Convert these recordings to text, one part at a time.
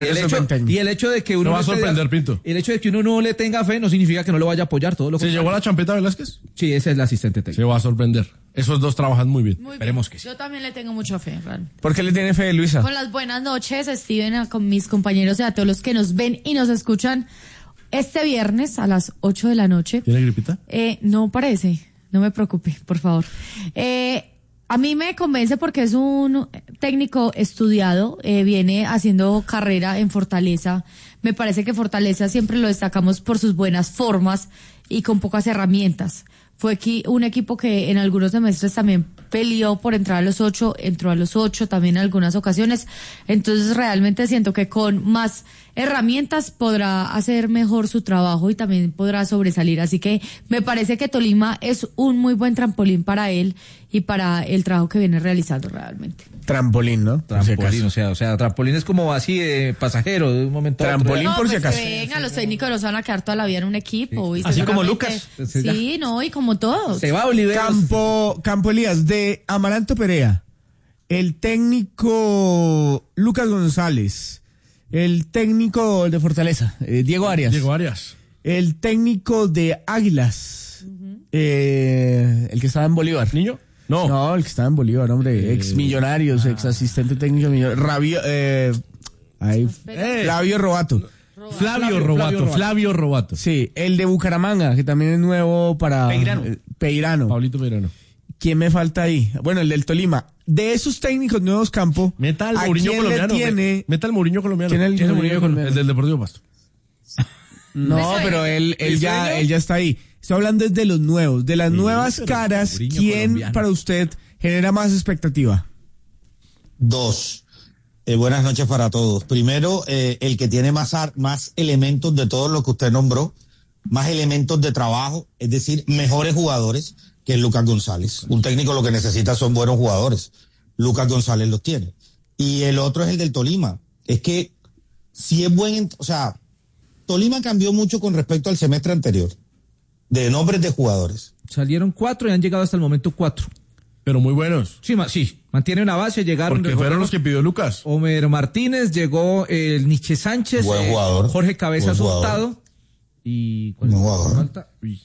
Y el hecho de que uno no va a sorprender, Pinto. El hecho de que uno no le tenga fe no significa que no lo vaya a apoyar. Todo lo ¿Se llevó a la Champeta Velázquez? Sí, ese es el asistente técnico. Se va a sorprender. Esos dos trabajan muy bien. Esperemos que sí. Yo también le tengo mucha fe, realmente. ¿Por qué le tiene fe, Luisa? Con las buenas noches, Steven, con mis compañeros y a todos los que nos ven y nos escuchan este viernes a las 8 de la noche. ¿Tiene gripita? No parece. No me preocupe, por favor. A mí me convence porque es un técnico estudiado, viene haciendo carrera en Fortaleza. Me parece que Fortaleza siempre lo destacamos por sus buenas formas y con pocas herramientas. Fue aquí un equipo que en algunos semestres también peleó por entrar a los 8, entró a los 8 también en algunas ocasiones. Entonces realmente siento que con más herramientas podrá hacer mejor su trabajo y también podrá sobresalir. Así que me parece que Tolima es un muy buen trampolín para él y para el trabajo que viene realizando realmente. Trampolín, ¿no? Trampolín, o sea, trampolín es como así de pasajero, de un momento trampolín a otro. por si acaso. Venga, los técnicos no se van a quedar toda la vida en un equipo. Sí. Y así como Lucas. Sí, no, y como todos. Se va Oliveros. Campo Elías, de Amaranto Perea, el técnico Lucas González, el técnico de Fortaleza, Diego Arias. El técnico de Águilas, el que estaba en Bolívar. ¿Niño? No, el que estaba en Bolívar, hombre, ex Millonarios, ex asistente técnico de Flavio Robato. Flavio Robato. Sí, el de Bucaramanga, que también es nuevo para Peirano. Pablito Peirano. ¿Quién me falta ahí? Bueno, el del Tolima. De esos técnicos nuevos, Campo, Meta al Mourinho colombiano. Meta al Mourinho colombiano. ¿Quién es el Mourinho colombiano? El del Deportivo Pasto. No, pero él ya está ahí. Estoy hablando de los nuevos, de las nuevas caras. ¿Quién colombiano para usted genera más expectativa? Dos. Buenas noches para todos. Primero, el que tiene más elementos de todo lo que usted nombró, más elementos de trabajo, es decir, mejores jugadores, que es Lucas González. Un técnico lo que necesita son buenos jugadores. Lucas González los tiene. Y el otro es el del Tolima. Es que si es Tolima cambió mucho con respecto al semestre anterior, de nombres de jugadores. Salieron 4 y han llegado hasta el momento 4. Pero muy buenos. Sí, mantiene una base, llegaron. Porque fueron los que pidió Lucas. Homer Martínez, llegó el Nietzsche Sánchez, buen jugador. Jorge Cabezas Hurtado. ¿Y cuál falta?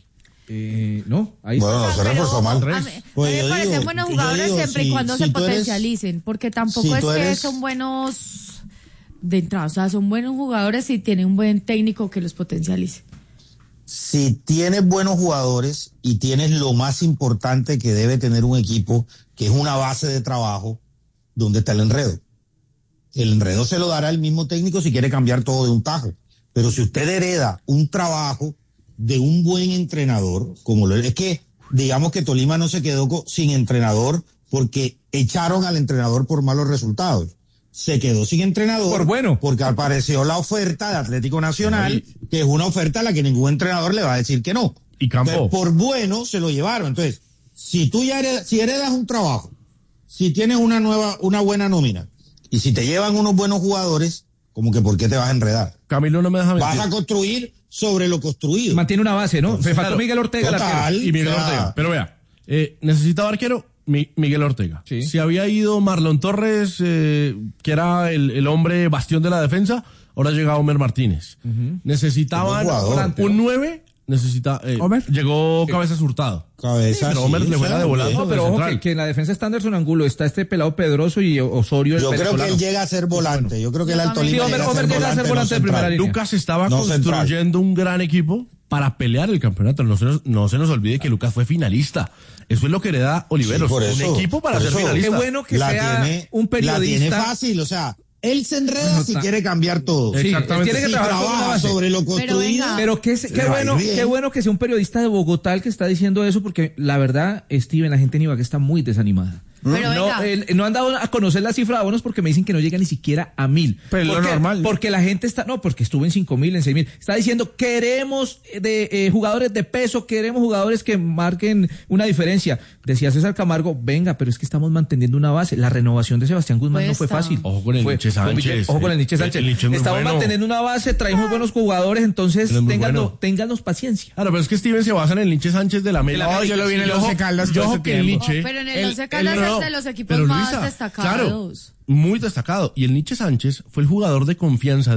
No, ahí bueno, está. No se reforzó mal. Me parecen buenos jugadores siempre y cuando se potencialicen, porque tampoco es que son buenos de entrada, o sea, son buenos jugadores y tienen un buen técnico que los potencialice. Si tienes buenos jugadores y tienes lo más importante que debe tener un equipo, que es una base de trabajo, ¿dónde está el enredo? El enredo se lo dará el mismo técnico si quiere cambiar todo de un tajo. Pero si usted hereda un trabajo de un buen entrenador, es que digamos que Tolima no se quedó sin entrenador porque echaron al entrenador por malos resultados. Se quedó sin entrenador porque apareció la oferta de Atlético Nacional, que es una oferta a la que ningún entrenador le va a decir que no. Y Campo. Pero por bueno se lo llevaron. Entonces, si tú si heredas un trabajo, si tienes una buena nómina, y si te llevan unos buenos jugadores, como que ¿por qué te vas a enredar? Camilo no me deja mentir. Vas a construir sobre lo construido. Mantiene una base, ¿no? Me faltó Miguel Ortega. Total, y Miguel Ortega. Pero vea, necesitaba arquero Miguel Ortega. Sí. Si había ido Marlon Torres, que era el hombre bastión de la defensa, ahora llega Homer Martínez. Necesitaban un 9. Llegó Cabezas Hurtado. Pero Homer le juega de volante. No, pero ojo que en la defensa está Anderson Angulo, está este pelado Pedroso y Osorio. Yo creo que él llega a ser volante. Yo creo que el Alto Lima llega a ser volante de primera línea. Lucas estaba construyendo un gran equipo para pelear el campeonato. No se nos olvide que Lucas fue finalista. Eso es lo que le da Oliveros. Sí, un equipo para ser finalista. Qué bueno que sea un periodista. La tiene fácil, o sea, él se enreda si quiere cambiar todo. Sí, exactamente. Tiene que trabajar sobre lo construido. Pero qué bueno que sea un periodista de Bogotá el que está diciendo eso, porque la verdad, Steven, la gente en Ibagué está muy desanimada. Pero no han dado a conocer la cifra de abonos porque me dicen que no llega ni siquiera a 1,000. Pero es lo normal. Porque la gente porque estuvo en 5,000, en 6,000. Está diciendo, queremos jugadores de peso, queremos jugadores que marquen una diferencia. Decía César Camargo, venga, pero es que estamos manteniendo una base. La renovación de Sebastián Guzmán no fue fácil. Ojo con el Nietzsche Sánchez. Ojo con el Nietzsche Sánchez. Estamos manteniendo una base, traemos buenos jugadores, entonces ténganos paciencia. Claro, pero es que Steven se basa en el Nietzsche Sánchez de la Mela. No, yo lo vi en el Once Caldas. Yo que el Nietzsche. Pero en el Once Caldas de los equipos más destacados. Claro, muy destacado. Y el Nietzsche Sánchez fue el jugador de confianza